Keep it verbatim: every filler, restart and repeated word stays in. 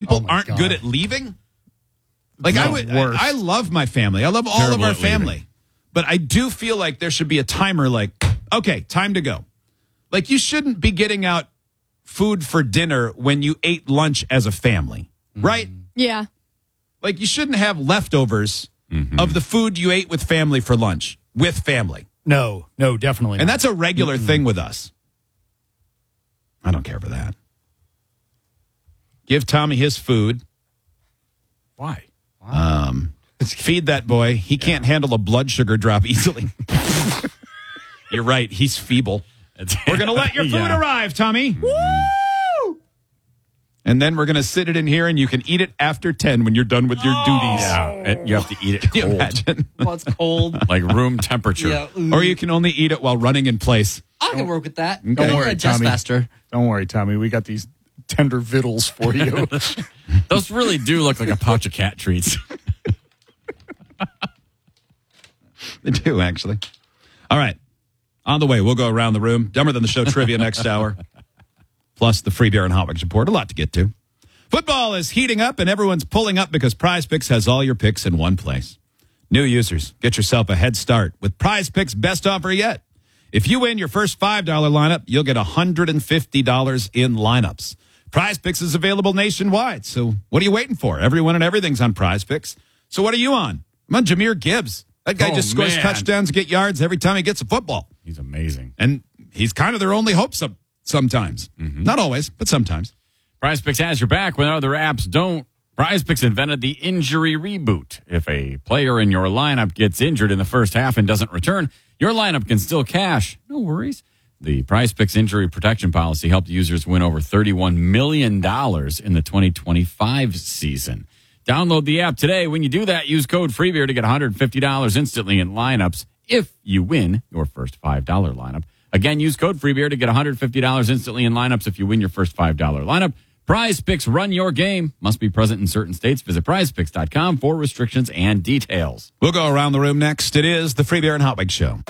people Oh, aren't God. good at leaving. Like No, I would, worse. I, I love my family. I love all Terrible of our at leaving. family, but I do feel like there should be a timer. Like, okay, time to go. Like you shouldn't be getting out food for dinner when you ate lunch as a family, right? Yeah. Like you shouldn't have leftovers Mm-hmm. of the food you ate with family for lunch with family, No, no, definitely and not. that's a regular thing with us. I don't care for that. Give Tommy his food. Why? Um, feed that boy. He can't handle a blood sugar drop easily. You're right. He's feeble. We're going to let your food Yeah. arrive, Tommy. Woo! And then we're going to sit it in here, and you can eat it after ten when you're done with your duties. Yeah, and you have to eat it Can you cold, imagine? Well, it's cold. like room temperature. Yeah. ooh. Or you can only eat it while running in place. I can work with that. Don't It'll worry, digest Tommy. faster. Don't worry, Tommy. We got these tender vittles for you. Those really do look like a pouch of cat treats. They do, actually. All right. On the way, we'll go around the room. Dumber Than the Show trivia next hour. Plus the free beer and hot wings report. A lot to get to. Football is heating up, and everyone's pulling up because Prize Picks has all your picks in one place. New users, get yourself a head start with Prize Picks' best offer yet. If you win your first five dollar lineup, you'll get one hundred fifty dollars in lineups. Prize Picks is available nationwide, so what are you waiting for? Everyone and everything's on Prize Picks. So what are you on? I'm on Jahmyr Gibbs. That guy Oh, just scores man. touchdowns, get yards every time he gets a football. He's amazing. And he's kind of their only hope some, sometimes. Not always, but sometimes. Prize Picks has your back when other apps don't. Prize Picks invented the injury reboot. If a player in your lineup gets injured in the first half and doesn't return, your lineup can still cash. No worries. The Prize Picks injury protection policy helped users win over thirty-one million dollars in the twenty twenty-five season. Download the app today. When you do that, use code FREEBEER to get one hundred fifty dollars instantly in lineups if you win your first five dollar lineup. Again, use code FREEBEER to get one hundred fifty dollars instantly in lineups if you win your first five dollar lineup. Prize Picks, run your game. Must be present in certain states. Visit prize picks dot com for restrictions and details. We'll go around the room next. It is the Free Beer and Hot Wings Show.